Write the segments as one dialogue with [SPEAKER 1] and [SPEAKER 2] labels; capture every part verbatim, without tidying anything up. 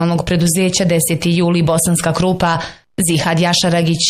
[SPEAKER 1] komunalnog preduzeća deseti juli Bosanska Krupa, Zihad Jašaragić.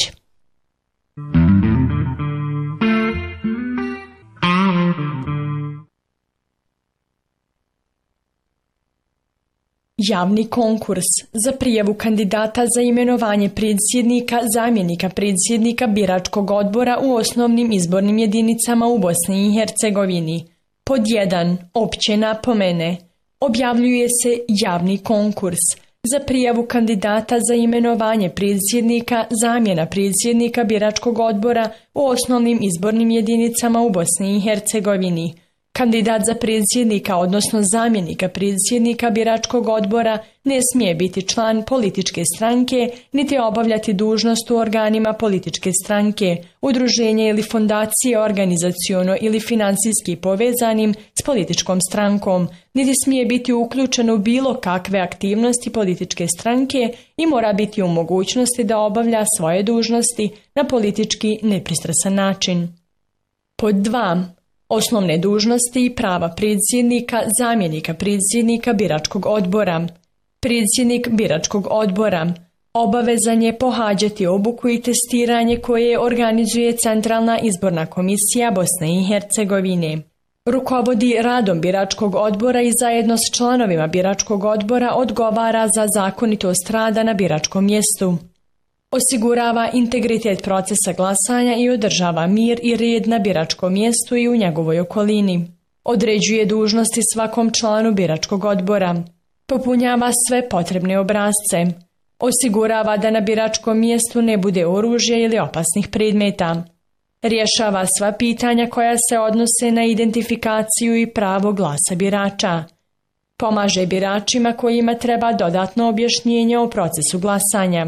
[SPEAKER 2] Javni konkurs za prijavu kandidata za imenovanje predsjednika, zamjenika predsjednika biračkog odbora u osnovnim izbornim jedinicama u Bosni i Hercegovini. Pod jedan. Opće napomene. Objavljuje se javni konkurs za prijavu kandidata za imenovanje predsjednika, zamjena predsjednika biračkog odbora u osnovnim izbornim jedinicama u Bosni i Hercegovini. Kandidat za predsjednika, odnosno zamjenika predsjednika biračkog odbora ne smije biti član političke stranke, niti obavljati dužnost u organima političke stranke, udruženja ili fondacije organizaciono ili financijski povezanim s političkom strankom, niti smije biti uključen u bilo kakve aktivnosti političke stranke i mora biti u mogućnosti da obavlja svoje dužnosti na politički nepristrasan način. Pod dva. Osnovne dužnosti i prava predsjednika, zamjenika predsjednika biračkog odbora. Predsjednik biračkog odbora obavezan je pohađati obuku i testiranje koje organizuje Centralna izborna komisija Bosne i Hercegovine. Rukovodi radom biračkog odbora i zajedno s članovima biračkog odbora odgovara za zakonitost rada na biračkom mjestu. Osigurava integritet procesa glasanja i održava mir i red na biračkom mjestu i u njegovoj okolini. Određuje dužnosti svakom članu biračkog odbora. Popunjava sve potrebne obrasce. Osigurava da na biračkom mjestu ne bude oružja ili opasnih predmeta. Rješava sva pitanja koja se odnose na identifikaciju i pravo glasa birača. Pomaže biračima kojima treba dodatno objašnjenje o procesu glasanja.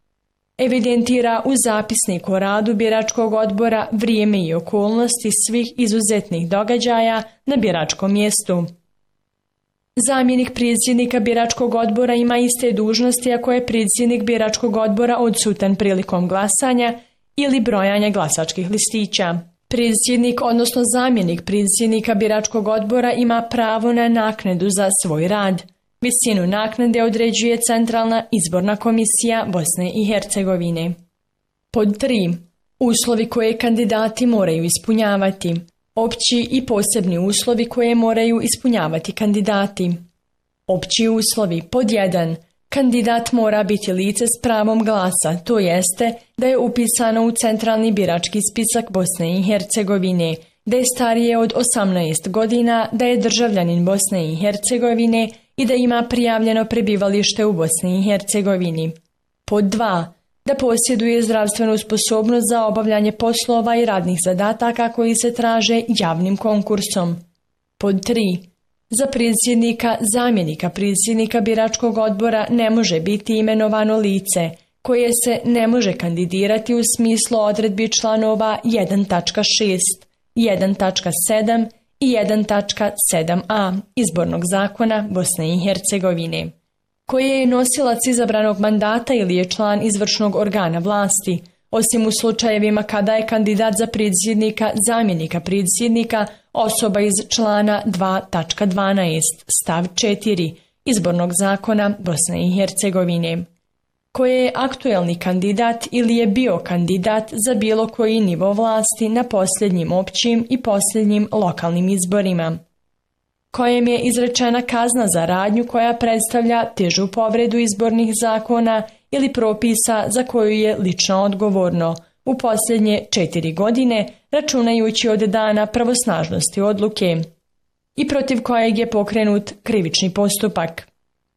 [SPEAKER 2] Evidentira u zapisnik o radu biračkog odbora vrijeme i okolnosti svih izuzetnih događaja na biračkom mjestu. Zamjenik predsjednika biračkog odbora ima iste dužnosti ako je predsjednik biračkog odbora odsutan prilikom glasanja ili brojanja glasačkih listića. Predsjednik, odnosno zamjenik predsjednika biračkog odbora ima pravo na naknadu za svoj rad. Visinu naknade određuje Centralna izborna komisija Bosne i Hercegovine. Pod tri. Uslovi koje kandidati moraju ispunjavati. Opći i posebni uslovi koje moraju ispunjavati kandidati. Opći uslovi. Pod jedan. Kandidat mora biti lice s pravom glasa, to jeste da je upisano u Centralni birački spisak Bosne i Hercegovine, da je starije od osamnaest godina, da je državljanin Bosne i Hercegovine i da ima prijavljeno prebivalište u Bosni i Hercegovini. Pod dva. Da posjeduje zdravstvenu sposobnost za obavljanje poslova i radnih zadataka koji se traže javnim konkursom. Pod tri. Za predsjednika, zamjenika predsjednika biračkog odbora ne može biti imenovano lice koje se ne može kandidirati u smislu odredbi članova jedan tačka šest, jedan tačka sedam i jedan tačka sedam a Izbornog zakona Bosne i Hercegovine, koje je nosilac izabranog mandata ili je član izvršnog organa vlasti, osim u slučajevima kada je kandidat za predsjednika, zamjenika predsjednika osoba iz člana dva tačka dvanaest stav četiri Izbornog zakona Bosne i Hercegovine, koje je aktuelni kandidat ili je bio kandidat za bilo koji nivo vlasti na posljednjim općim i posljednjim lokalnim izborima, kojem je izrečena kazna za radnju koja predstavlja težu povredu izbornih zakona ili propisa za koju je lično odgovorno u posljednje četiri godine, računajući od dana pravosnažnosti odluke, i protiv kojeg je pokrenut krivični postupak.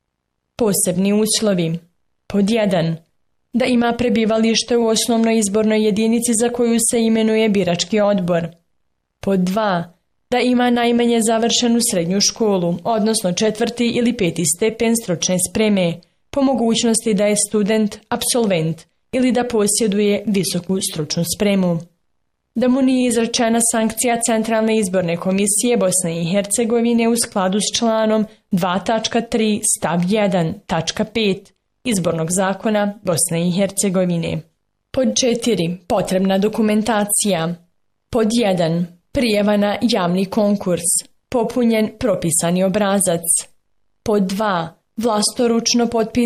[SPEAKER 2] Posebni uslovi. Pod jedan. Da ima prebivalište u osnovnoj izbornoj jedinici za koju se imenuje birački odbor. Pod dva. Da ima najmanje završenu srednju školu, odnosno četvrti ili peti stepen stručne spreme, po mogućnosti da je student, apsolvent ili da posjeduje visoku stručnu spremu. Da mu nije izrečena sankcija Centralne izborne komisije Bosne i Hercegovine u skladu s članom dva tačka tri stav jedan tačka pet Izbornog zakona Bosne i Hercegovine. Pod četiri. Potrebna dokumentacija. Pod jedan. Prijava na javni konkurs. Popunjen propisani obrazac. Pod dva. Vlastoručno potpisan